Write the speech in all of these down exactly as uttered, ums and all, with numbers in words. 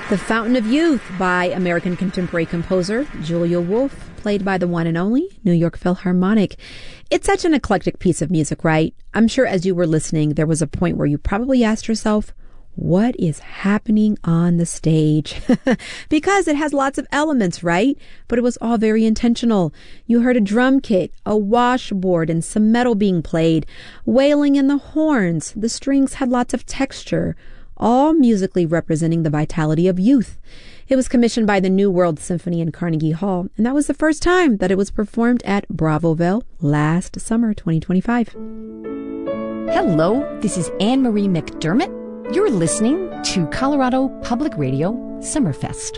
The Fountain of Youth by American contemporary composer Julia Wolfe, played by the one and only New York Philharmonic. It's such an eclectic piece of music, right? I'm sure as you were listening, there was a point where you probably asked yourself, what is happening on the stage? Because it has lots of elements, right? But it was all very intentional. You heard a drum kit, a washboard, and some metal being played, wailing in the horns. The strings had lots of texture, all musically representing the vitality of youth. It was commissioned by the New World Symphony in Carnegie Hall, and that was the first time that it was performed at Bravoville last summer, twenty twenty-five. Hello, this is Anne-Marie McDermott. You're listening to Colorado Public Radio Summerfest.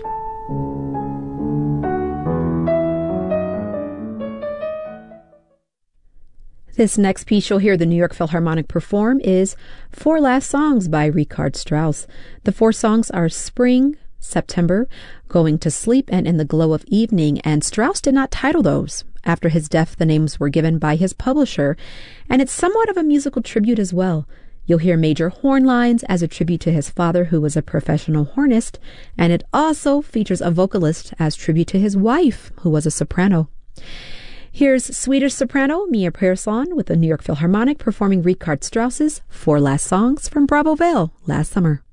This next piece you'll hear the New York Philharmonic perform is Four Last Songs by Richard Strauss. The four songs are Spring, September, Going to Sleep, and In the Glow of Evening, and Strauss did not title those. After his death, the names were given by his publisher, and it's somewhat of a musical tribute as well. You'll hear major horn lines as a tribute to his father, who was a professional hornist, and it also features a vocalist as tribute to his wife, who was a soprano. Here's Swedish soprano Mia Persson with the New York Philharmonic performing Richard Strauss's Four Last Songs from Bravoville last summer.